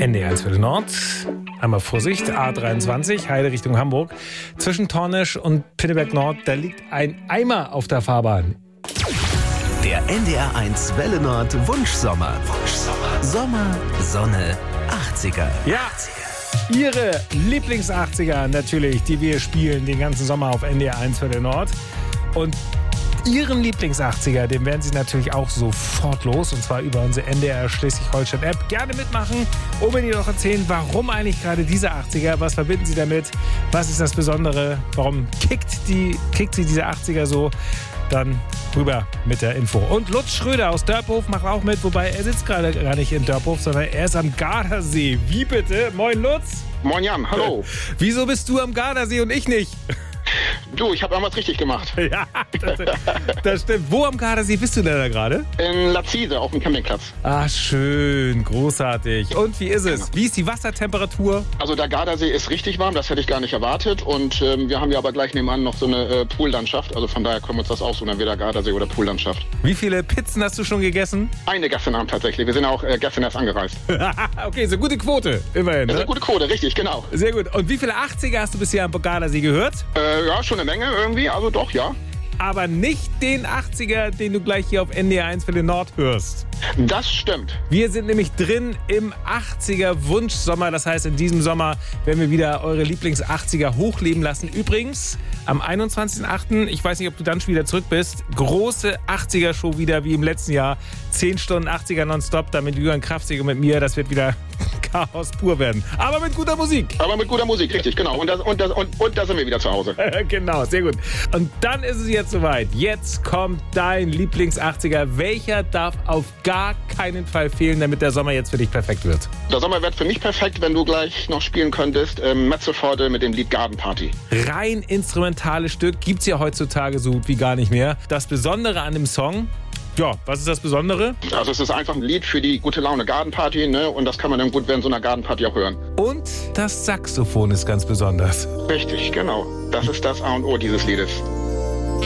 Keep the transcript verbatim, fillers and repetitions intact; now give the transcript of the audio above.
N D R eins Viertel Nord. Einmal Vorsicht, A dreiundzwanzig, Heide Richtung Hamburg. Zwischen Tornisch und Pinneberg Nord, da liegt ein Eimer auf der Fahrbahn. Der N D R eins Welle Nord Wunschsommer. Wunschsommer. Sommer, Sonne, achtziger. Ja, Ihre Lieblings-achtziger natürlich, die wir spielen den ganzen Sommer auf N D R eins Viertel Nord. Und Ihren Lieblings-achtziger, den werden Sie natürlich auch sofort los. Und zwar über unsere N D R Schleswig-Holstein-App. Gerne mitmachen und mir noch erzählen, warum eigentlich gerade diese achtziger? Was verbinden Sie damit? Was ist das Besondere? Warum kickt, die, kickt Sie diese achtziger so? Dann rüber mit der Info. Und Lutz Schröder aus Dörphof macht auch mit, wobei er sitzt gerade gar nicht in Dörphof, sondern er ist am Gardasee. Wie bitte? Moin Lutz. Moin Jan, hallo. Wieso bist du am Gardasee und ich nicht? Du, ich habe irgendwas richtig gemacht. Ja, das, das stimmt. Wo am Gardasee bist du denn da gerade? In Lazise auf dem Campingplatz. Ah, schön, großartig. Und wie ist es? Wie ist die Wassertemperatur? Also der Gardasee ist richtig warm, das hätte ich gar nicht erwartet. Und ähm, wir haben ja aber gleich nebenan noch so eine äh, Poollandschaft. Also von daher können wir uns das aussuchen, entweder Gardasee oder Poollandschaft. Wie viele Pizzen hast du schon gegessen? Eine gestern Abend tatsächlich. Wir sind auch äh, gestern erst angereist. Okay, so gute Quote, immerhin. Das ist Ne? eine gute Quote, richtig, genau. Sehr gut. Und wie viele achtziger hast du bisher am Gardasee gehört? Äh, ja, schon eine Menge irgendwie, also doch, ja. Aber nicht den achtziger, den du gleich hier auf N D R eins Viertel Nord hörst. Das stimmt. Wir sind nämlich drin im achtziger Wunschsommer. Das heißt, in diesem Sommer werden wir wieder eure Lieblings-achtziger hochleben lassen. Übrigens, am einundzwanzigsten achten, ich weiß nicht, ob du dann schon wieder zurück bist, große achtziger-Show wieder wie im letzten Jahr. Zehn Stunden achtziger nonstop, da mit Jürgen Kraftzig und mit mir. Das wird wieder Chaos pur werden. Aber mit guter Musik. Aber mit guter Musik, richtig, genau. Und, das, und, das, und, und da sind wir wieder zu Hause. Genau, sehr gut. Und dann ist es jetzt soweit. Jetzt kommt dein Lieblings-achtziger. Welcher darf auf gar keinen Fall fehlen, damit der Sommer jetzt für dich perfekt wird? Der Sommer wird für mich perfekt, wenn du gleich noch spielen könntest. Ähm, Metzelforte mit dem Lied Garden Party. Rein instrumentales Stück gibt's ja heutzutage so gut wie gar nicht mehr. Das Besondere an dem Song, ja, was ist das Besondere? Also es ist einfach ein Lied für die gute Laune Garden Party, ne? Und das kann man dann gut während so einer Garden Party auch hören. Und das Saxophon ist ganz besonders. Richtig, genau. Das ist das A und O dieses Liedes.